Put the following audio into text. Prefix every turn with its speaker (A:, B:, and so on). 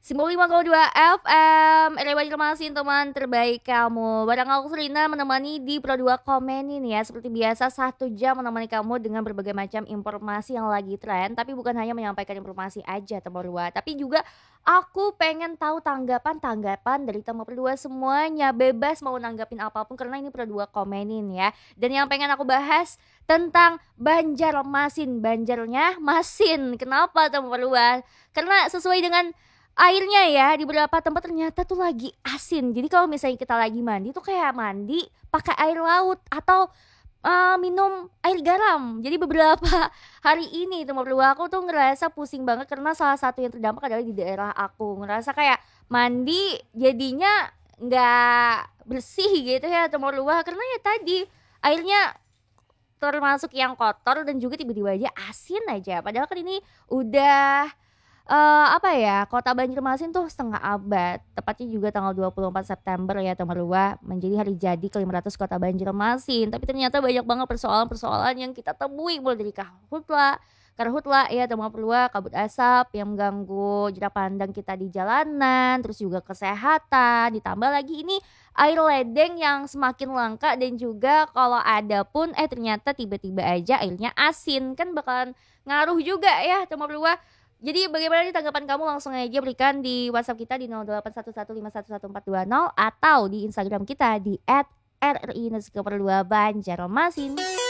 A: 95,2 FM, RW Banjarmasin, teman terbaik kamu. Barang aku Selina menemani di Pro 2 Komenin ya. Seperti biasa 1 jam menemani kamu dengan berbagai macam informasi yang lagi tren. Tapi bukan hanya menyampaikan informasi aja teman Pro 2, tapi juga aku pengen tahu tanggapan-tanggapan dari teman Pro 2 semuanya. Bebas mau nanggapin apapun karena ini Pro 2 Komenin ya. Dan yang pengen aku bahas tentang Banjarmasin. Banjarnya Masin. Kenapa teman Pro 2? Karena sesuai dengan airnya ya di beberapa tempat ternyata tuh lagi asin. Jadi kalau misalnya kita lagi mandi tuh kayak mandi pakai air laut atau minum air garam. Jadi beberapa hari ini teman berdua aku tuh ngerasa pusing banget karena salah satu yang terdampak adalah di daerah aku. Ngerasa kayak mandi jadinya nggak bersih gitu ya teman berdua karena ya tadi airnya termasuk yang kotor dan juga tiba-tiba aja asin aja. Padahal kan ini udah apa ya, Kota Banjarmasin tuh setengah abad, tepatnya juga tanggal 24 September ya teman Rua, menjadi hari jadi ke-500 Kota Banjarmasin. Tapi ternyata banyak banget persoalan-persoalan yang kita temui mulai dari karhutla ya teman Rua, kabut asap yang mengganggu jarak pandang kita di jalanan, terus juga kesehatan, ditambah lagi ini air ledeng yang semakin langka dan juga kalau ada pun ternyata tiba-tiba aja airnya asin, kan bakalan ngaruh juga ya teman Rua. Jadi bagaimana nih tanggapan kamu, langsung aja berikan di WhatsApp kita di 0811511420 atau di Instagram kita di @rri_Banjarmasin.